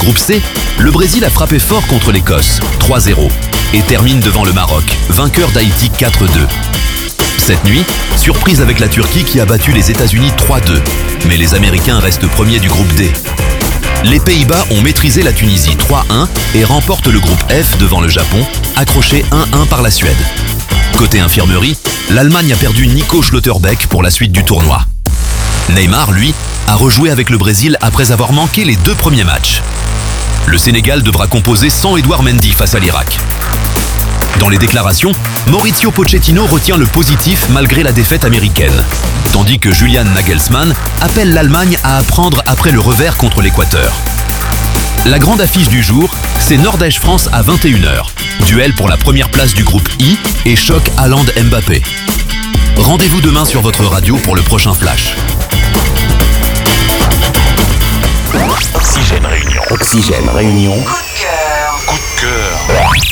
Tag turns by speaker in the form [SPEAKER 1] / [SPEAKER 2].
[SPEAKER 1] groupe C, le Brésil a frappé fort contre l'Écosse, 3-0, et termine devant le Maroc, vainqueur d'Haïti 4-2. Cette nuit, surprise avec la Turquie qui a battu les États-Unis 3-2, mais les Américains restent premiers du groupe D. Les Pays-Bas ont maîtrisé la Tunisie 3-1 et remportent le groupe F devant le Japon, accroché 1-1 par la Suède. Côté infirmerie, l'Allemagne a perdu Nico Schlotterbeck pour la suite du tournoi. Neymar, lui, a rejoué avec le Brésil après avoir manqué les 2 premiers matchs. Le Sénégal devra composer sans Edouard Mendy face à l'Irak. Dans les déclarations, Mauricio Pochettino retient le positif malgré la défaite américaine, tandis que Julian Nagelsmann appelle l'Allemagne à apprendre après le revers contre l'Équateur. La grande affiche du jour, c'est Norvège-France à 21h, duel pour la première place du groupe I et choc Haaland-Mbappé. Rendez-vous demain sur votre radio pour le prochain Flash.
[SPEAKER 2] Oxygène Réunion.